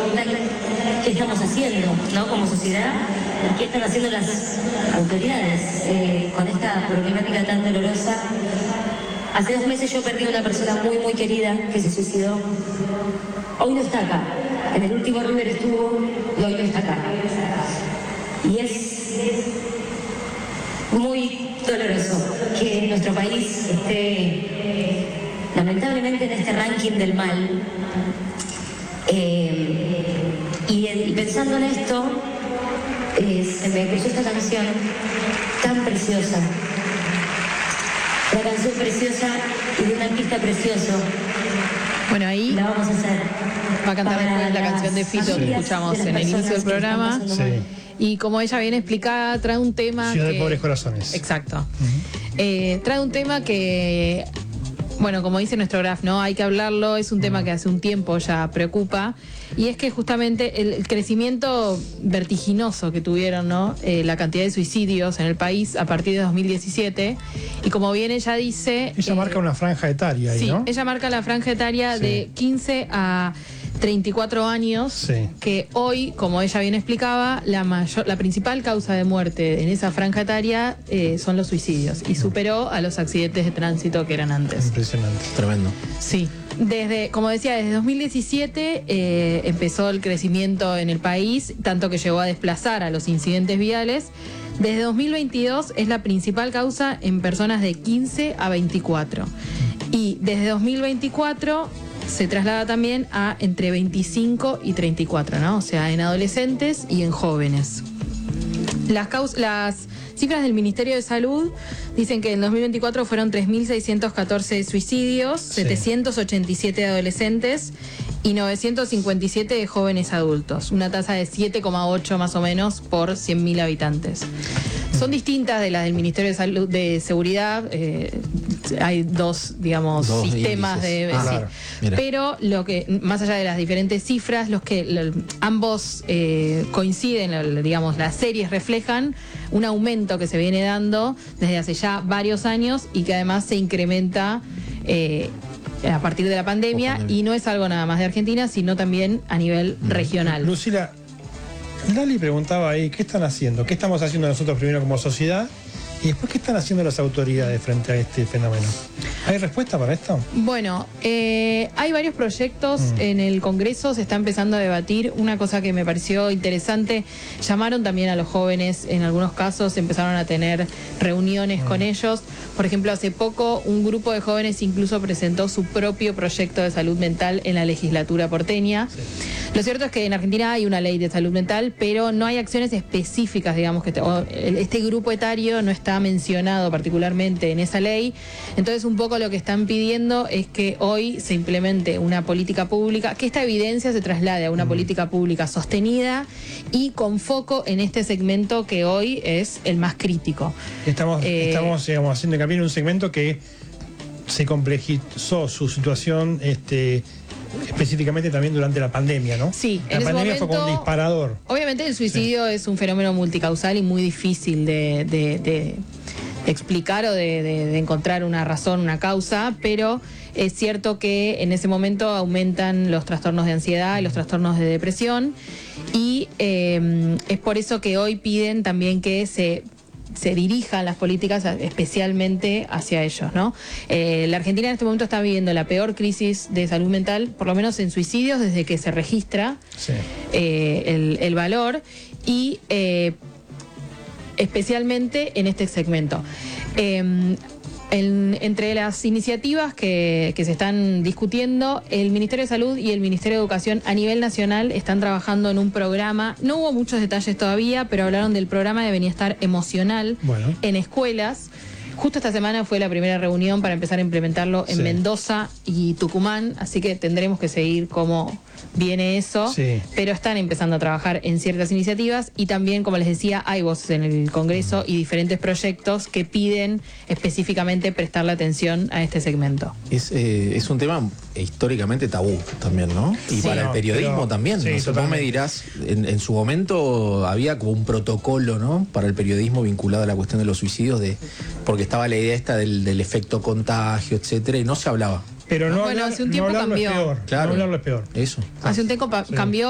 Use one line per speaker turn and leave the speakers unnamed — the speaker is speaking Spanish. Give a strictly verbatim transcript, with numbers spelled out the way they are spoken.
preguntan qué estamos haciendo, ¿no? Como sociedad, y qué están haciendo las autoridades eh, con esta problemática tan dolorosa. Hace dos meses yo perdí a una persona muy, muy querida que se suicidó. Hoy no está acá. En el último River estuvo y hoy no está acá. Y es muy doloroso que nuestro país esté lamentablemente en este ranking del mal. Eh, y, y pensando en esto, eh, se me cruzó esta canción tan preciosa. Una canción preciosa y de un artista precioso.
Bueno, ahí
la vamos a hacer.
Va a cantar después la canción de Fito que escuchamos en el inicio del programa.
Sí.
Y como ella viene explicada, trae un tema.
Ciudad
que...
de Pobres Corazones.
Exacto.
Uh-huh.
eh, trae un tema que, bueno, como dice nuestro graf, ¿no? Hay que hablarlo, es un uh-huh. tema que hace un tiempo ya preocupa. Y es que justamente el, el crecimiento vertiginoso que tuvieron, ¿no? Eh, la cantidad de suicidios en el país a partir de dos mil diecisiete. Y como bien ella dice.
Ella eh, marca una franja etaria ahí,
sí,
¿no?
Ella marca la franja etaria sí. de quince a treinta y cuatro años,
sí.
que hoy, como ella bien explicaba, la mayor, la principal causa de muerte en esa franja etaria eh, son los suicidios, y superó a los accidentes de tránsito que eran antes.
Impresionante.
Tremendo.
Sí. Desde, como decía, desde dos mil diecisiete eh, empezó el crecimiento en el país, tanto que llegó a desplazar a los incidentes viales. Desde dos mil veintidós es la principal causa en personas de quince a veinticuatro. Y desde dos mil veinticuatro se traslada también a entre veinticinco y treinta y cuatro, ¿no? O sea, en adolescentes y en jóvenes. Las, caus- las cifras del Ministerio de Salud dicen que en dos mil veinticuatro fueron tres mil seiscientos catorce suicidios, sí. setecientos ochenta y siete de adolescentes y novecientos cincuenta y siete de jóvenes adultos, una tasa de siete coma ocho más o menos por cien mil habitantes. Son distintas de las del Ministerio de Salud, de Seguridad. Eh, hay dos, digamos, dos sistemas índices. de...
Ah,
sí.
claro.
Pero lo que, más allá de las diferentes cifras, los que lo, ambos eh, coinciden, lo, digamos, las series reflejan un aumento que se viene dando desde hace ya varios años y que además se incrementa eh, a partir de la pandemia, pandemia y no es algo nada más de Argentina, sino también a nivel mm. regional.
Lucila, Lali preguntaba ahí, ¿qué están haciendo? ¿Qué estamos haciendo nosotros primero como sociedad? Y después, ¿qué están haciendo las autoridades frente a este fenómeno? ¿Hay respuesta para esto?
Bueno, eh, hay varios proyectos mm. en el Congreso, se está empezando a debatir. Una cosa que me pareció interesante, llamaron también a los jóvenes, en algunos casos empezaron a tener reuniones mm. con ellos. Por ejemplo, hace poco un grupo de jóvenes incluso presentó su propio proyecto de salud mental en la legislatura porteña. Sí. Lo cierto es que en Argentina hay una ley de salud mental, pero no hay acciones específicas, digamos, que te, o este grupo etario no está mencionado particularmente en esa ley. Entonces, un poco lo que están pidiendo es que hoy se implemente una política pública, que esta evidencia se traslade a una mm. política pública sostenida y con foco en este segmento que hoy es el más crítico.
Estamos, eh, estamos digamos, haciendo hincapié en un segmento que se complejizó su situación este, específicamente también durante la pandemia, ¿no?
Sí,
la
en
pandemia
ese momento,
fue como un disparador.
Obviamente el suicidio sí. es un fenómeno multicausal y muy difícil de, de, de explicar o de, de, de encontrar una razón, una causa, pero es cierto que en ese momento aumentan los trastornos de ansiedad y los trastornos de depresión, y eh, es por eso que hoy piden también que se se dirijan las políticas especialmente hacia ellos, ¿no? Eh, la Argentina en este momento está viviendo la peor crisis de salud mental, por lo menos en suicidios, desde que se registra sí. eh, el, el valor, y eh, especialmente en este segmento. Eh, En, entre las iniciativas que, que se están discutiendo, el Ministerio de Salud y el Ministerio de Educación a nivel nacional están trabajando en un programa. No hubo muchos detalles todavía, pero hablaron del programa de bienestar emocional bueno. en escuelas. Justo esta semana fue la primera reunión para empezar a implementarlo en sí. Mendoza y Tucumán, así que tendremos que seguir cómo viene eso, sí. pero están empezando a trabajar en ciertas iniciativas, y también, como les decía, hay voces en el Congreso y diferentes proyectos que piden específicamente prestarle atención a este segmento.
Es, eh, es un tema históricamente tabú también, ¿no? Y sí, para no, el periodismo pero, también. Sí, no sé, vos me dirás, en, en su momento había como un protocolo, ¿no? Para el periodismo vinculado a la cuestión de los suicidios, de porque estaba la idea esta del, del efecto contagio, etcétera, y no se hablaba.
Pero no,
bueno,
hablar,
hace un tiempo
no hablarlo
cambió.
es peor.
Claro.
No hablarlo es peor.
Eso.
Hace un tiempo sí. cambió.